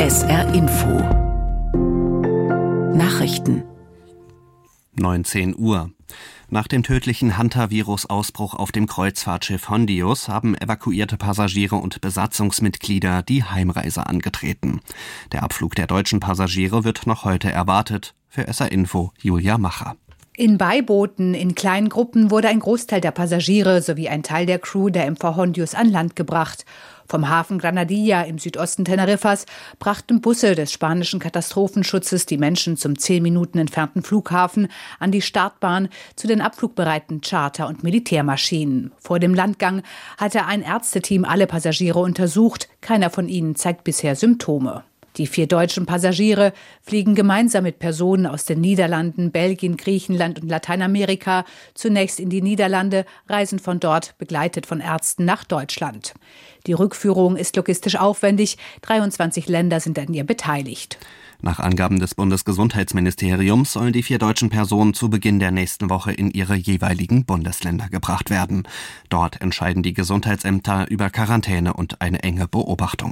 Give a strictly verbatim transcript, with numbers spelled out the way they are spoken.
S R Info Nachrichten neunzehn Uhr. Nach dem tödlichen Hantavirus-Ausbruch auf dem Kreuzfahrtschiff Hondius haben evakuierte Passagiere und Besatzungsmitglieder die Heimreise angetreten. Der Abflug der deutschen Passagiere wird noch heute erwartet. Für S R Info Julia Macher. In Beibooten in kleinen Gruppen wurde ein Großteil der Passagiere sowie ein Teil der Crew der M V Hondius an Land gebracht. Vom Hafen Granadilla im Südosten Teneriffas brachten Busse des spanischen Katastrophenschutzes die Menschen zum zehn Minuten entfernten Flughafen an die Startbahn zu den abflugbereiten Charter- und Militärmaschinen. Vor dem Landgang hatte ein Ärzteteam alle Passagiere untersucht. Keiner von ihnen zeigt bisher Symptome. Die vier deutschen Passagiere fliegen gemeinsam mit Personen aus den Niederlanden, Belgien, Griechenland und Lateinamerika zunächst in die Niederlande, reisen von dort begleitet von Ärzten nach Deutschland. Die Rückführung ist logistisch aufwendig. dreiundzwanzig Länder sind an ihr beteiligt. Nach Angaben des Bundesgesundheitsministeriums sollen die vier deutschen Personen zu Beginn der nächsten Woche in ihre jeweiligen Bundesländer gebracht werden. Dort entscheiden die Gesundheitsämter über Quarantäne und eine enge Beobachtung.